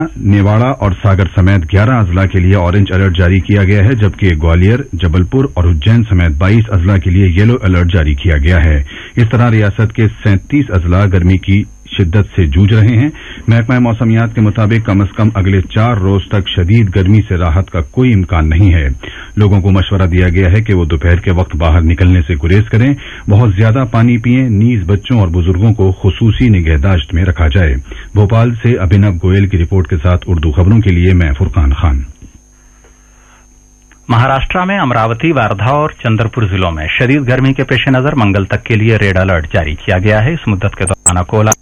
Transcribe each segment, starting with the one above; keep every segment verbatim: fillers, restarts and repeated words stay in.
नेवाड़ा और सागर समेत ग्यारह अजला के लिए ऑरेंज अलर्ट जारी किया गया है, जबकि ग्वालियर, जबलपुर और उज्जैन समेत बाईस अजला के लिए येलो अलर्ट जारी किया गया है। इस तरह रियासत के सैंतीस अजला गर्मी की शिद्दत से जूझ रहे हैं। महकमा मौसमियात के मुताबिक कम अज कम अगले चार रोज तक शदीद गर्मी से राहत का कोई इम्कान नहीं है। लोगों को मशवरा दिया गया है कि वो दोपहर के वक्त बाहर निकलने से गुरेज करें, बहुत ज्यादा पानी पिएं, नीज बच्चों और बुजुर्गों को खुसूसी निगहदाश्त में रखा जाए। भोपाल से अभिनव गोयल की रिपोर्ट के साथ उर्दू खबरों के लिए मैं फुरकान खान। महाराष्ट्र में अमरावती, वार्धा और चंद्रपुर जिलों में शदीद गर्मी के पेश नजर मंगल तक के लिए रेड अलर्ट जारी किया गया है। इस मुद्दत के दौरान अकोला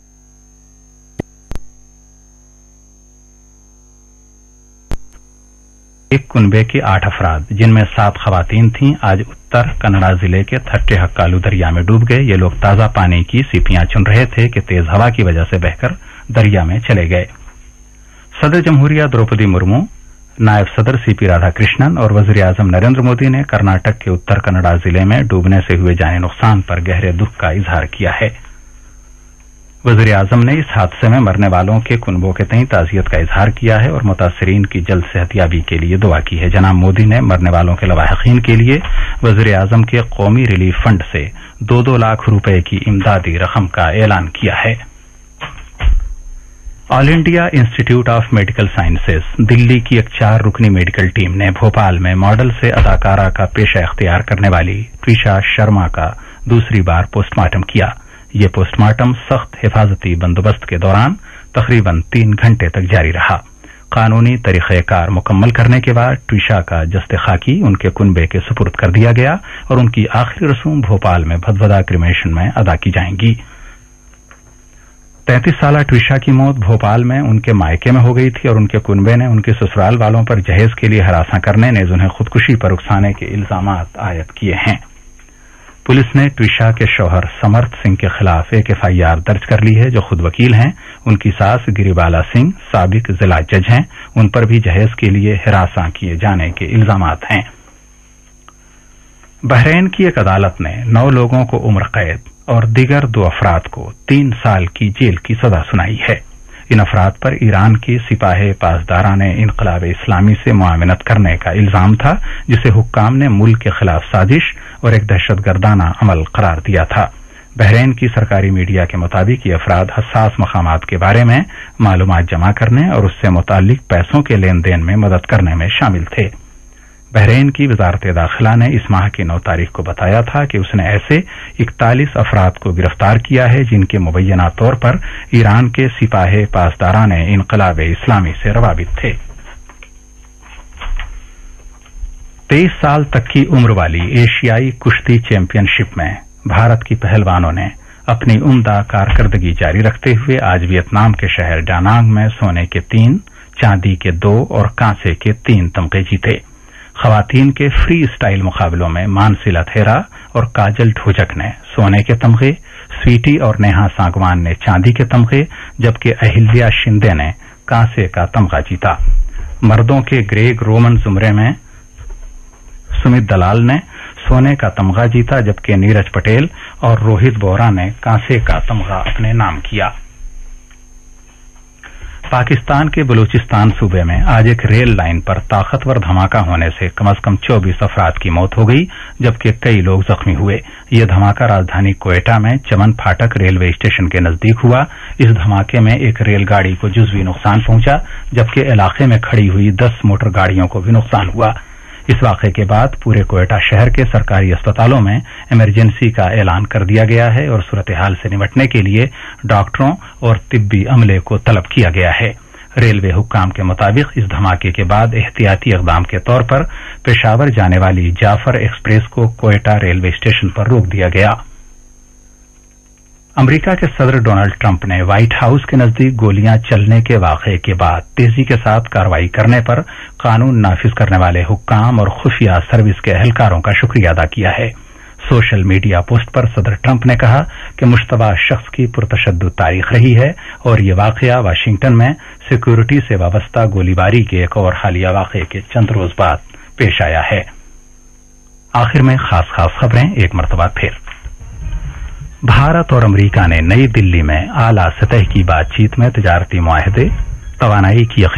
एक कुनबे के आठ अफराद, जिनमें सात खवातीन थीं, आज उत्तर कन्नड़ा जिले के थट्टे हक्कालू दरिया में डूब गए। ये लोग ताजा पानी की सीपियां चुन रहे थे कि तेज हवा की वजह से बहकर दरिया में चले गए। सदर जमहूरिया द्रौपदी मुर्मू, नायब सदर सीपी राधाकृष्णन और वजीर आजम नरेंद्र मोदी ने कर्नाटक के उत्तर कन्नड़ा जिले में डूबने से हुए जानी नुकसान पर गहरे दुख का इजहार किया है। वजीर आजम ने इस हादसे में मरने वालों के कुनबों के तई ताजियत का इजहार किया है और मुतासरीन की जल्द सेहतयाबी के लिए दुआ की है। जनाब मोदी ने मरने वालों के लवाहिकीन के लिए वजीर आजम के कौमी रिलीफ फंड से दो दो लाख रुपए की इमदादी रकम का ऐलान किया है। All India institute of medical sciences Delhi की एक चार रुकनी मेडिकल टीम ने भोपाल में मॉडल से अदाकारा का पेशा इख्तियार करने वाली ट्विशा शर्मा का दूसरी बार पोस्टमार्टम किया। ये पोस्टमार्टम सख्त हिफाजती बंदोबस्त के दौरान तकरीबन तीन घंटे तक जारी रहा। कानूनी तरीक़ेकार मुकम्मल करने के बाद ट्विशा का जस्ते खाकी उनके कुनबे के सुपुर्द कर दिया गया और उनकी आखिरी रसूम भोपाल में भदभदा क्रिमेशन में अदा की जाएंगी। तैंतीस साल ट्विशा की मौत भोपाल में उनके मायके में हो गई थी और उनके कुनबे ने उनके ससुराल वालों पर जहेज के लिए हरासा करने नेज़ उन्हें खुदकुशी पर उकसाने के इल्जामात आयद किए हैं। पुलिस ने ट्विशा के शौहर समर्थ सिंह के खिलाफ एक एफआईआर दर्ज कर ली है, जो खुद वकील हैं। उनकी सास गिरिबाला सिंह साबिक जिला जज हैं। उन पर भी जहेज के लिए हिरासा किए जाने के इल्जामात हैं। बहरीन की एक अदालत ने नौ लोगों को उम्र कैद और दीगर दो अफराद को तीन साल की जेल की सजा सुनाई है। इन अफराद पर ईरान के सिपाही पासदारान इनकलाब इस्लामी से मुआवनत करने का इल्जाम था, जिसे हुक्काम ने मुल्क के खिलाफ साजिश और एक दहशतगर्दाना अमल करार दिया था। बहरीन की सरकारी मीडिया के मुताबिक ये अफराद हसास मकामात के बारे में मालूमात जमा करने और उससे मुताल्लिक पैसों के लेन देन में मदद करने में शामिल थे। बहरीन की वजारत दाखिला ने इस माह की नौ तारीख को बताया था कि उसने ऐसे इकतालीस अफराद को गिरफ्तार किया है, जिनके मुबैना तौर पर ईरान के सिपाही पासदारान इनकलाब इस्लामी से रवाबित थे। तेईस साल तक की उम्र वाली एशियाई कुश्ती चैंपियनशिप में भारत की पहलवानों ने अपनी उम्दा कारकर्दगी जारी रखते हुए आज वियतनाम के शहर डानांग में सोने के तीन, चांदी के दो और कांसे के तीन तमगे जीते। खवातीन के फ्री स्टाइल मुकाबलों में मानसी लथेरा और काजल ढोजक ने सोने के तमगे, स्वीटी और नेहा सांगवान ने चांदी के तमगे, जबकि अहिल्या शिंदे ने कांसे का तमगा जीता। मर्दों के ग्रेग रोमन जुमरे में सुमित दलाल ने सोने का तमगा जीता, जबकि नीरज पटेल और रोहित बोरा ने कांसे का तमगा अपने नाम किया। पाकिस्तान के बलूचिस्तान सूबे में आज एक रेल लाइन पर ताकतवर धमाका होने से कम से कम चौबीस अफराद की मौत हो गई, जबकि कई लोग जख्मी हुए। यह धमाका राजधानी क्वेटा में चमन फाटक रेलवे स्टेशन के नजदीक हुआ। इस धमाके में एक रेलगाड़ी को जुजवी नुकसान पहुंचा, जबकि इलाके में खड़ी हुई दस मोटर गाड़ियों को भी नुकसान हुआ। इस वाकये के बाद पूरे क्वेटा शहर के सरकारी अस्पतालों में इमरजेंसी का ऐलान कर दिया गया है और सूरत हाल से निपटने के लिए डॉक्टरों और तिब्बी अमले को तलब किया गया है। रेलवे हुक्काम के मुताबिक इस धमाके के बाद एहतियाती इकदाम के तौर पर पेशावर जाने वाली जाफर एक्सप्रेस को क्वेटा रेलवे स्टेशन पर रोक दिया गया। अमेरिका के सदर डोनाल्ड ट्रंप ने व्हाइट हाउस के नजदीक गोलियां चलने के वाकये के बाद तेजी के साथ कार्रवाई करने पर कानून नाफिज करने वाले हुक्काम और खुफिया सर्विस के एहलकारों का शुक्रिया अदा किया है। सोशल मीडिया पोस्ट पर सदर ट्रंप ने कहा कि मुश्तबा शख्स की पुरतशद्दुद तारीख रही है और ये वाकया वाशिंगटन में सिक्योरिटी से वाबस्ता गोलीबारी के एक और हालिया वाकये के चंद रोज बाद पेश आया है। आखिर में खास खास खबरें एक मरतबा फिर। भारत और अमेरिका ने नई दिल्ली में आला सतह की बातचीत में तजारती मुआहदे, توانائی کی